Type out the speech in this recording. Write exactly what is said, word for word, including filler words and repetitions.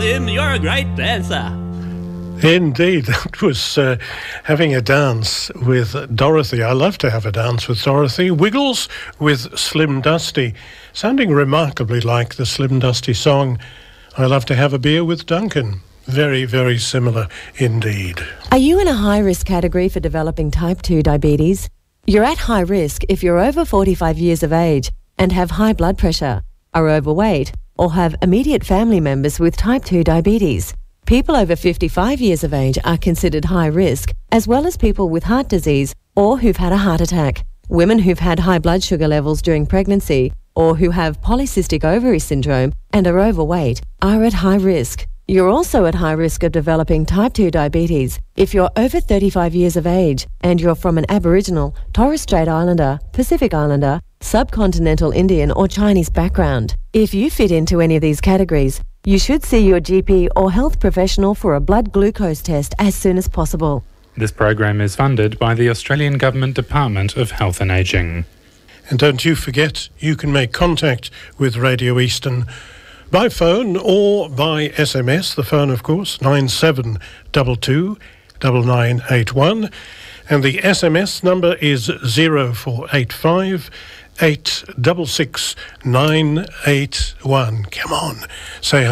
Slim, you're a great dancer. Indeed, that was uh, having a dance with Dorothy. I love to have a dance with Dorothy. Wiggles with Slim Dusty, sounding remarkably like the Slim Dusty song, I Love to Have a Beer with Duncan. Very, very similar indeed. Are you in a high-risk category for developing type two diabetes? You're at high risk if you're over forty-five years of age and have high blood pressure, are overweight, or have immediate family members with type two diabetes. People over fifty-five years of age are considered high risk, as well as people with heart disease or who've had a heart attack. Women who've had high blood sugar levels during pregnancy or who have polycystic ovary syndrome and are overweight are at high risk. You're also at high risk of developing type two diabetes if you're over thirty-five years of age and you're from an Aboriginal, Torres Strait Islander, Pacific Islander, subcontinental Indian or Chinese background. If you fit into any of these categories, you should see your G P or health professional for a blood glucose test as soon as possible. This program is funded by the Australian Government Department of Health and Ageing. And don't you forget, you can make contact with Radio Eastern by phone or by S M S. The phone, of course, nine seven two two, nine nine eight one. And the S M S number is zero four eight five, eight six six, nine eight one. Come on, say hello.